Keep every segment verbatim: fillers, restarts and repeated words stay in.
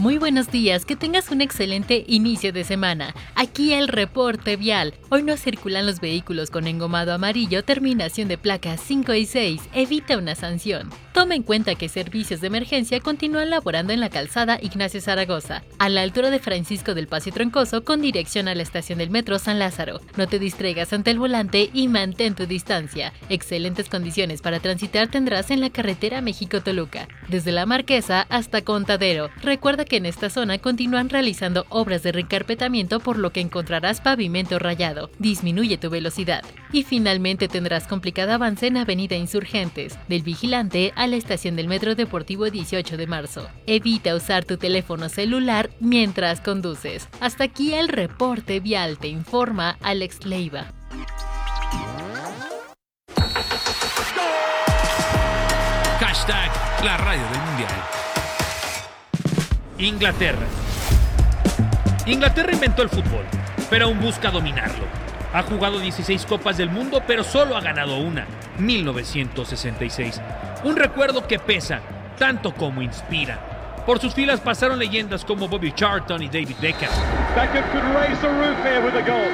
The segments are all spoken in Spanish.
Muy buenos días, que tengas un excelente inicio de semana. Aquí el reporte vial. Hoy no circulan los vehículos con engomado amarillo, terminación de placas cinco y seis. Evita una sanción. Toma en cuenta que servicios de emergencia continúan laborando en la calzada Ignacio Zaragoza, a la altura de Francisco del Paso Troncoso, con dirección a la estación del metro San Lázaro. No te distraigas ante el volante y mantén tu distancia. Excelentes condiciones para transitar tendrás en la carretera México-Toluca, desde La Marquesa hasta Contadero. Recuerda que en esta zona continúan realizando obras de reencarpetamiento, por lo que encontrarás pavimento rayado. Disminuye tu velocidad. Y finalmente tendrás complicado avance en Avenida Insurgentes, del Vigilante a la estación del Metro Deportivo dieciocho de marzo. Evita usar tu teléfono celular mientras conduces. Hasta aquí el reporte vial, te informa Alex Leiva. Hashtag la radio del mundial. Inglaterra. Inglaterra inventó el fútbol, pero aún busca dominarlo. Ha jugado dieciséis Copas del Mundo, pero solo ha ganado una, mil novecientos sesenta y seis. Un recuerdo que pesa, tanto como inspira. Por sus filas pasaron leyendas como Bobby Charlton y David Beckham. Beckham could raise the roof here with a goal.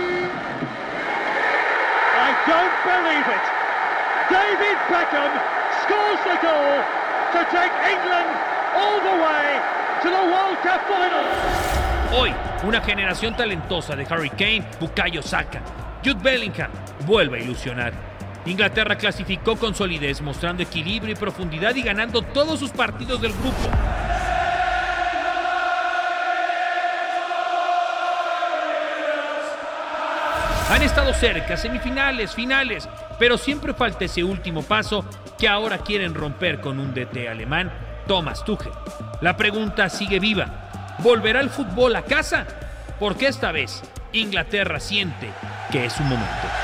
I don't believe it. David Beckham scores the goal to take England all the way to the World Cup final. Hoy, una generación talentosa de Harry Kane, Bukayo Saka, Jude Bellingham vuelve a ilusionar. Inglaterra clasificó con solidez, mostrando equilibrio y profundidad y ganando todos sus partidos del grupo. Han estado cerca, semifinales, finales, pero siempre falta ese último paso que ahora quieren romper con un D T alemán, Thomas Tuchel. La pregunta sigue viva: ¿volverá el fútbol a casa? Porque esta vez Inglaterra siente que es su momento.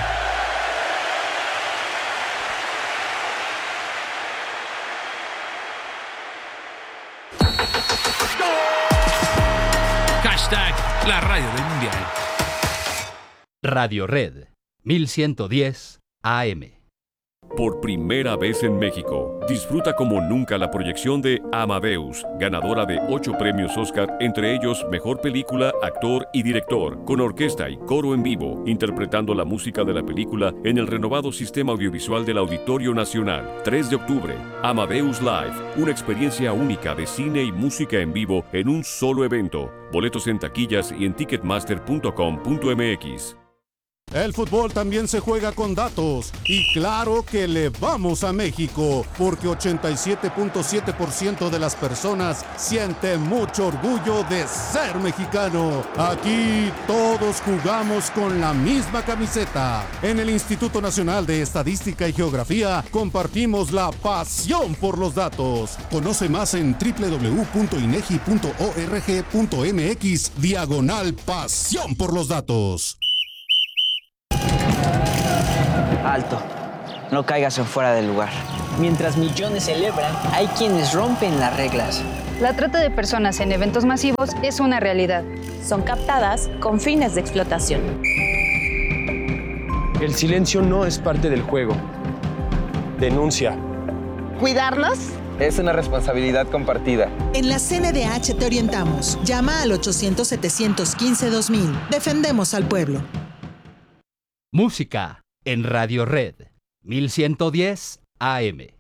Hashtag la radio del mundial. Radio Red, mil ciento diez A M. Por primera vez en México, disfruta como nunca la proyección de Amadeus, ganadora de ocho premios Oscar, entre ellos Mejor Película, Actor y Director, con orquesta y coro en vivo, interpretando la música de la película en el renovado sistema audiovisual del Auditorio Nacional. tres de octubre, Amadeus Live, una experiencia única de cine y música en vivo en un solo evento. Boletos en taquillas y en ticketmaster punto com punto m x. El fútbol también se juega con datos, y claro que le vamos a México, porque ochenta y siete punto siete por ciento de las personas siente mucho orgullo de ser mexicano. Aquí todos jugamos con la misma camiseta. En el Instituto Nacional de Estadística y Geografía compartimos la pasión por los datos. Conoce más en doble u doble u doble u punto inegi punto org punto m x diagonal pasión por los datos. Alto, no caigas en fuera del lugar. Mientras millones celebran, hay quienes rompen las reglas. La trata de personas en eventos masivos es una realidad. Son captadas con fines de explotación. El silencio no es parte del juego. Denuncia. ¿Cuidarlos? Es una responsabilidad compartida. En la C N D H te orientamos. Llama al ochocientos, setecientos quince, dos mil. Defendemos al pueblo. Música en Radio Red, mil ciento diez A M.